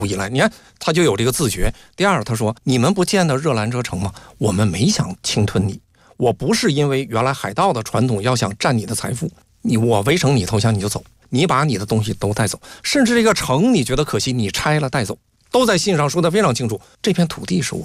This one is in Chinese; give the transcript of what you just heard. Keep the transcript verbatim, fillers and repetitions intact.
以来，你看他就有这个自觉。第二，他说：“你们不见得热兰遮城吗？我们没想侵吞你，我不是因为原来海盗的传统要想占你的财富，你我围城你投降你就走，你把你的东西都带走，甚至这个城你觉得可惜，你拆了带走，都在信上说的非常清楚，这片土地是我